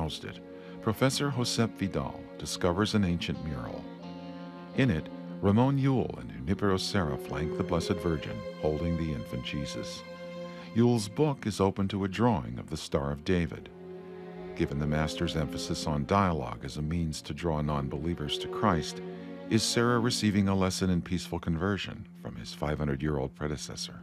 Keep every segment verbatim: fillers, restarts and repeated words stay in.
housed it, Professor Josep Vidal discovers an ancient mural. In it, Ramon Llull and Junipero Serra flank the Blessed Virgin holding the infant Jesus. Llull's book is open to a drawing of the Star of David. Given the master's emphasis on dialogue as a means to draw non-believers to Christ, is Serra receiving a lesson in peaceful conversion from his five hundred year old predecessor?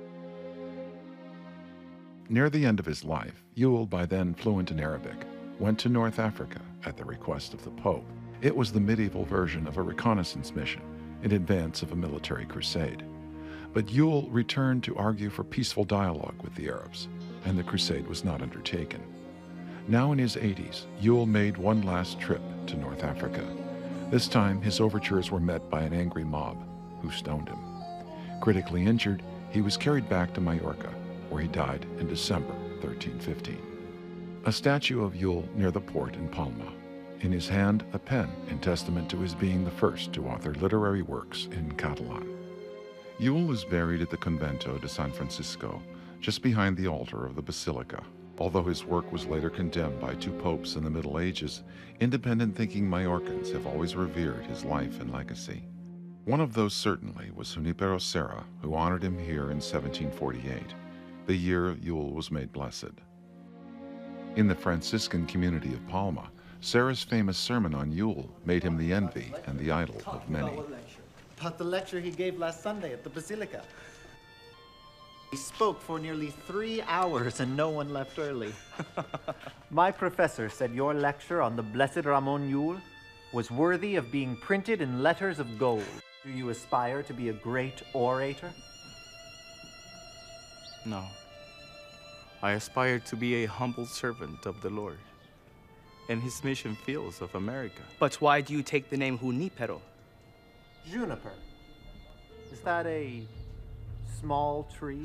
Near the end of his life, Llull, by then fluent in Arabic, went to North Africa at the request of the Pope. It was the medieval version of a reconnaissance mission in advance of a military crusade. But Llull returned to argue for peaceful dialogue with the Arabs, and the crusade was not undertaken. Now in his eighties, Llull made one last trip to North Africa. This time, his overtures were met by an angry mob, who stoned him. Critically injured, he was carried back to Majorca, where he died in December thirteen fifteen. A statue of Llull near the port in Palma. In his hand, a pen in testament to his being the first to author literary works in Catalan. Llull is buried at the Convento de San Francisco, just behind the altar of the Basilica. Although his work was later condemned by two popes in the Middle Ages, independent-thinking Majorcans have always revered his life and legacy. One of those certainly was Junipero Serra, who honored him here in seventeen forty-eight, the year Llull was made blessed. In the Franciscan community of Palma, Serra's famous sermon on Llull made him the envy and the idol of many. About the lecture he gave last Sunday at the Basilica. He spoke for nearly three hours and no one left early. My professor said your lecture on the Blessed Ramon Llull was worthy of being printed in letters of gold. Do you aspire to be a great orator? No. I aspire to be a humble servant of the Lord in his mission fields of America. But why do you take the name Junipero? Juniper. Is that a small tree?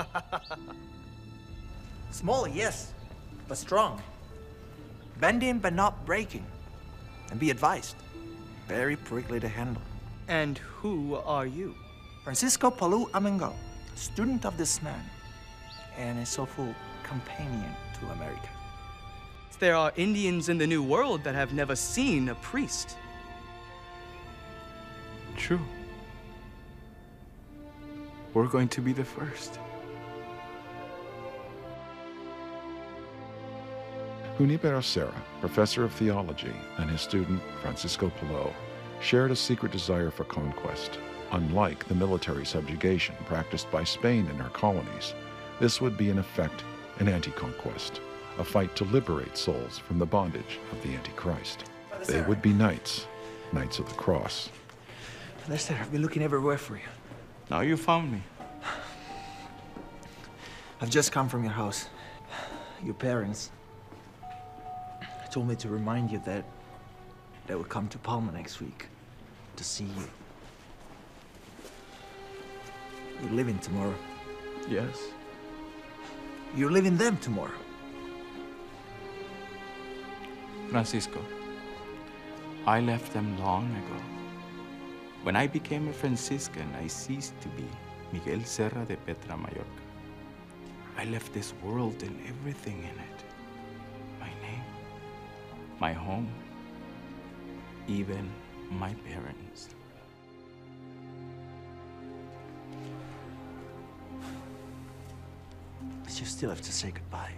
Small, yes, but strong. Bending but not breaking. And be advised, very prickly to handle. And who are you? Francisco Palou Amengo, student of this man, and a soulful companion to America. There are Indians in the New World that have never seen a priest. True. We're going to be the first. Junipero Serra, professor of theology, and his student, Francisco Palou, shared a secret desire for conquest. Unlike the military subjugation practiced by Spain in her colonies, this would be in effect an anti-conquest, a fight to liberate souls from the bondage of the Antichrist. They would be knights, knights of the cross. Lester, I've been looking everywhere for you. Now you found me. I've just come from your house. Your parents told me to remind you that they will come to Palma next week to see you. You're leaving tomorrow. Yes. You're leaving them tomorrow. Francisco, I left them long ago. When I became a Franciscan, I ceased to be Miguel Serra de Petra, Majorca. I left this world and everything in it. My name, my home, even my parents. But you still have to say goodbye.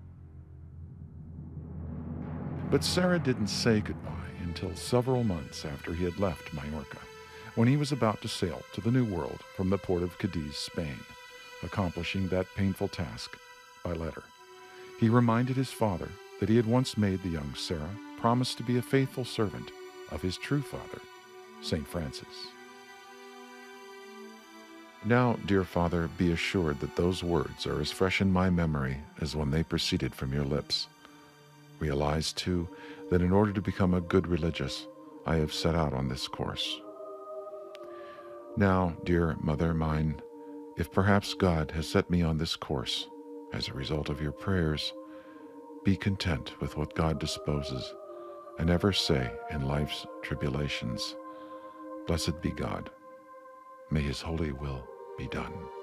But Serra didn't say goodbye until several months after he had left Majorca, when he was about to sail to the New World from the port of Cadiz, Spain, accomplishing that painful task by letter. He reminded his father that he had once made the young Serra promise to be a faithful servant of his true father, Saint Francis. Now, dear Father, be assured that those words are as fresh in my memory as when they proceeded from your lips. Realize, too, that in order to become a good religious, I have set out on this course. Now, dear Mother mine, if perhaps God has set me on this course as a result of your prayers, be content with what God disposes, and ever say in life's tribulations, Blessed be God. May his holy will be done.